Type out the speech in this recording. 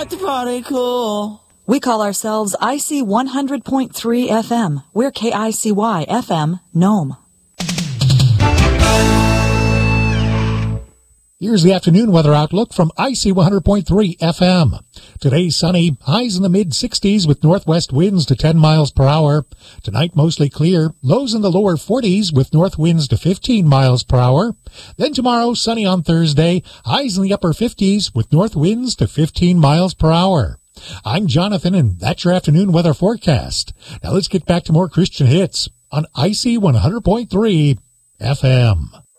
like to party cool. We call ourselves IC 100.3 FM. We're KICY FM, Nome. Here's the afternoon weather outlook from IC 100.3 FM. Today sunny, highs in the mid-60s with northwest winds to 10 miles per hour. Tonight mostly clear, lows in the lower 40s with north winds to 15 miles per hour. Then tomorrow sunny on Thursday, highs in the upper 50s with north winds to 15 miles per hour. I'm Jonathan, and that's your afternoon weather forecast. Now let's get back to more Christian hits on IC 100.3 FM.